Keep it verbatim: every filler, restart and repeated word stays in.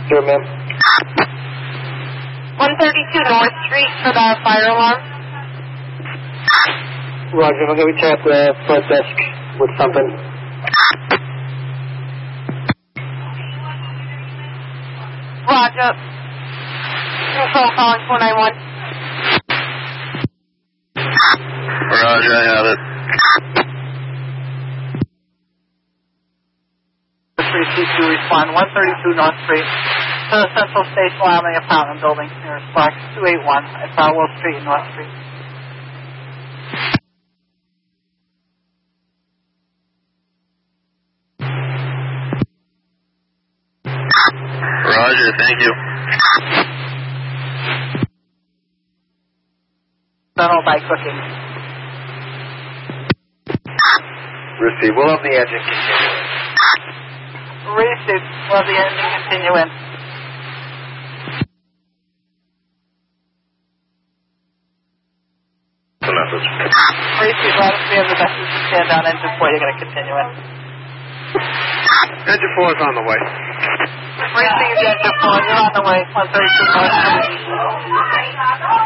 Sure, ma'am. one thirty-two North Street for the fire alarm. Roger, I'm going to reach out to the front desk with something. Roger. Control calling four nine one. Roger, I have it. three two two respond one thirty-two North Street to the Central Station Avenue apartment building near Sparks two eight one at Farwell Street and North Street. Roger, thank you. Federal by cooking. Receive. We'll have the engine continue. Received. Will the engine continue in? The message. Received. Let us be of the message to stand down engine four. You're going to continue in. Engine four is on the way. Received engine four. You're on the way. one thirty-two North Street.